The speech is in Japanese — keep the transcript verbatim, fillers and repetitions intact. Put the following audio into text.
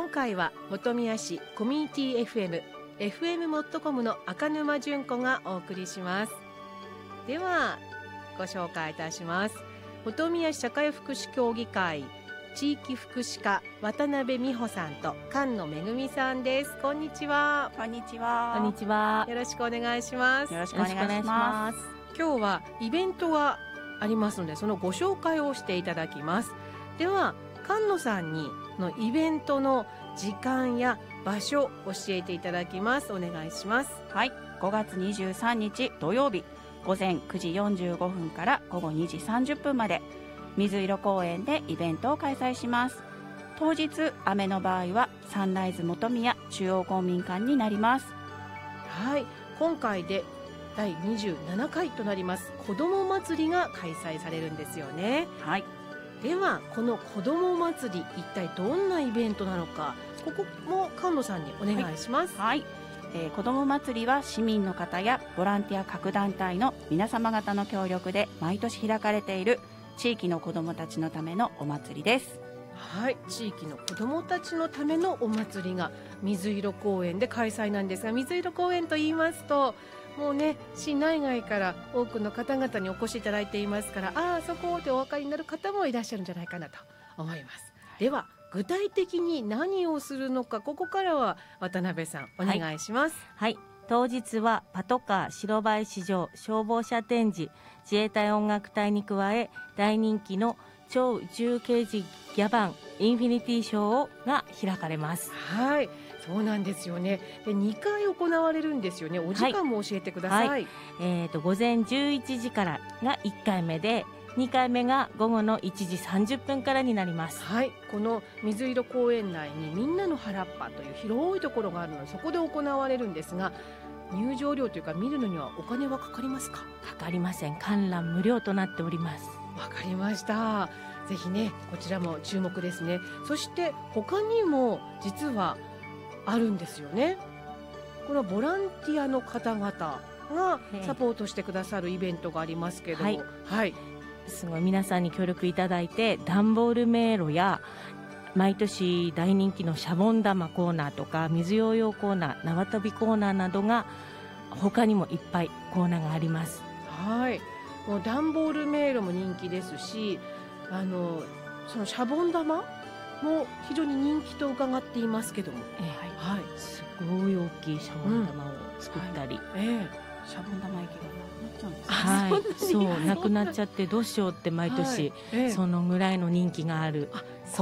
今回は本宮市コミュニティ エフエム エフエム モットコムの赤沼純子がお送りします。ではご紹介いたします。本宮市社会福祉協議会地域福祉課渡辺美穂さんと菅野めぐみさんです。こんにちは。 こんにちは。 こんにちは。 よろしくお願いします。 よろしくお願いします。 今日はイベントがありますので、そのご紹介をしていただきます。では菅野さんにのイベントの時間や場所教えていただきます。お願いします。 はい、ごがつにじゅうさんにち土曜日ごぜんくじよんじゅうごふんからごごにじさんじゅっぷんまで水色公園でイベントを開催します。当日雨の場合はサンライズ本宮中央公民館になります。 はい、今回でだいにじゅうななかいとなります子ども祭りが開催されるんですよね。 はい。 ではこの子ども祭り一体どんなイベントなのか、ここも菅野さんにお願いします。 はい、はいえー、子ども祭りは市民の方やボランティア各団体の皆様方の協力で毎年開かれている地域の子どもたちのためのお祭りです。 はい、地域の子どもたちのためのお祭りが水色公園で開催なんですが、水色公園と言いますともうね、市内外から多くの方々にお越しいただいていますから、ああそこでお分かりになる方もいらっしゃるんじゃないかなと思います。では具体的に何をするのか、ここからは渡辺さんお願いします。 はい、はい、当日はパトカー、白バイ試乗、消防車展示、自衛隊音楽隊に加え大人気の超宇宙刑事ギャバンインフィニティショーが開かれます。 はい、そうなんですよね。でにかい行われるんですよね。お時間も教えてください。はいはい、 えーと午前じゅういちじからがいっかいめで、にかいめが午後のいちじさんじゅっぷんからになります。 はい、この水色公園内にみんなの原っぱという広いところがあるので、そこで行われるんですが、入場料というか見るのにはお金はかかりますか？ かかりません。観覧無料となっております。 わかりました。ぜひね、こちらも注目ですね。そして他にも実はあるんですよね。このボランティアの方々がサポートしてくださるイベントがありますけども、はい、はい、 すごい皆さんに協力いただいて、段ボール迷路や毎年大人気のシャボン玉コーナーとか水ヨーヨーコーナー、縄跳びコーナーなどが他にもいっぱいコーナーがあります。 はい、もう段ボール迷路も人気ですし、あのそのシャボン玉も非常に人気と伺っていますけども、 えーはい、すごい大きいシャボン玉を作ったり、 うんはいえー、シャボン玉駅がなくなっちゃうんですね。 はい、そうなくなっちゃってどうしようって毎年、はいえー、そのぐらいの人気がある